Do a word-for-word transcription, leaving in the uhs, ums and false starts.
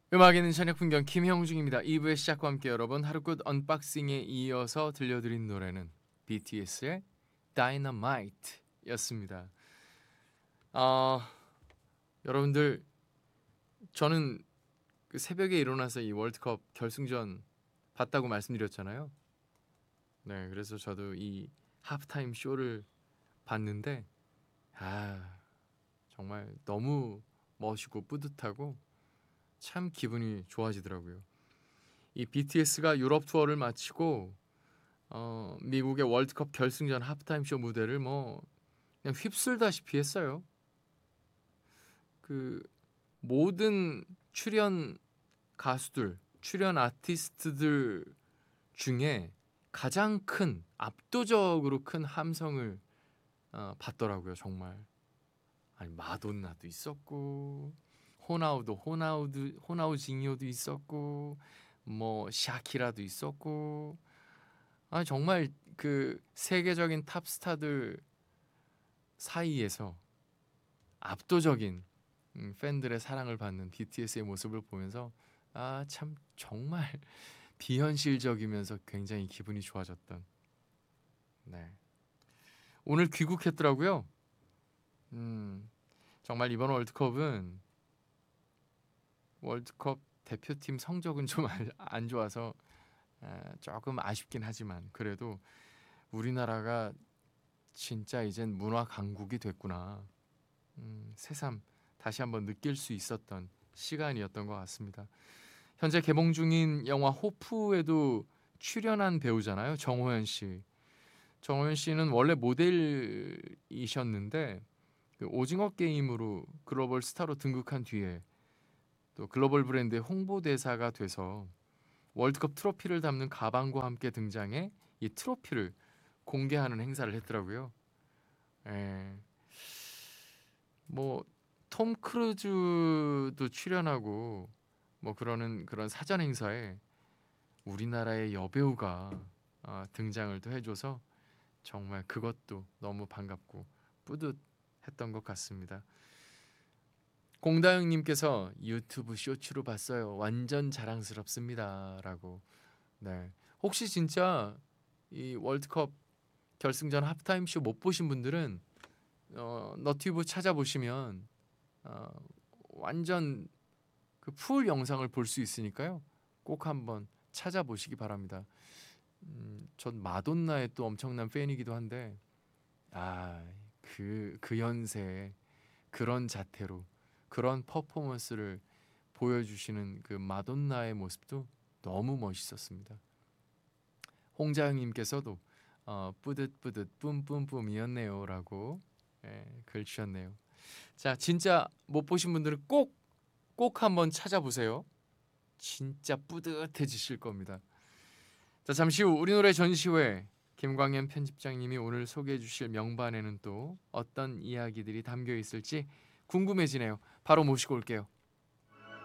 음악에는 저녁 풍경 김형중입니다. 이 부의 시작과 함께 여러분 하루끝 언박싱에 이어서 들려드린 노래는 비티에스의 Dynamite였습니다. 아 여러분들 저는 그 새벽에 일어나서 이 월드컵 결승전 봤다고 말씀드렸잖아요. 네, 그래서 저도 이 하프타임 쇼를 봤는데 아 정말 너무 멋있고 뿌듯하고 참 기분이 좋아지더라고요. 이 비티에스가 유럽 투어를 마치고 어, 미국의 월드컵 결승전 하프타임 쇼 무대를 뭐 그냥 휩쓸다시피 했어요. 그 모든 출연 가수들, 출연 아티스트들 중에 가장 큰 압도적으로 큰 함성을 어, 받더라고요, 정말. 아니 마돈나도 있었고 호나우도 호나우도 호나우징요도 있었고 뭐 샤키라도 있었고 아 정말 그 세계적인 탑스타들 사이에서 압도적인 음, 팬들의 사랑을 받는 비티에스의 모습을 보면서 아 참 정말 비현실적이면서 굉장히 기분이 좋아졌던 네 오늘 귀국했더라고요. 음 정말 이번 월드컵은 월드컵 대표팀 성적은 좀 안 좋아서 아, 조금 아쉽긴 하지만 그래도 우리나라가 진짜 이젠 문화 강국이 됐구나. 음, 새삼 다시 한번 느낄 수 있었던 시간이었던 것 같습니다. 현재 개봉 중인 영화 호프에도 출연한 배우잖아요. 정호연 씨. 정호연 씨는 원래 모델이셨는데 그 오징어 게임으로 글로벌 스타로 등극한 뒤에 또 글로벌 브랜드의 홍보대사가 돼서 월드컵 트로피를 담는 가방과 함께 등장해 이 트로피를 공개하는 행사를 했더라고요. 예. 뭐 톰 크루즈도 출연하고 뭐 그러는 그런 사전 행사에 우리나라의 여배우가 어, 등장을 또 해줘서 정말 그것도 너무 반갑고 뿌듯했던 것 같습니다. 공다영님께서 유튜브 쇼츠로 봤어요. 완전 자랑스럽습니다라고. 네. 혹시 진짜 이 월드컵 결승전 하프타임 쇼 못 보신 분들은 어, 너튜브 찾아보시면 어, 완전 그 풀 영상을 볼 수 있으니까요. 꼭 한번 찾아보시기 바랍니다. 음, 전 마돈나의 또 엄청난 팬이기도 한데 아, 그, 그 연세에 그런 자태로 그런 퍼포먼스를 보여주시는 그 마돈나의 모습도 너무 멋있었습니다. 홍자영님께서도 어, 뿌듯뿌듯 뿜뿜뿜이었네요라고 예, 글 주셨네요. 자, 진짜 못 보신 분들은 꼭 꼭 한번 찾아보세요. 진짜 뿌듯해지실 겁니다. 자, 잠시 후 우리 노래 전시회 김광현 편집장님이 오늘 소개해 주실 명반에는 또 어떤 이야기들이 담겨 있을지 궁금해지네요. 바로 모시고 올게요.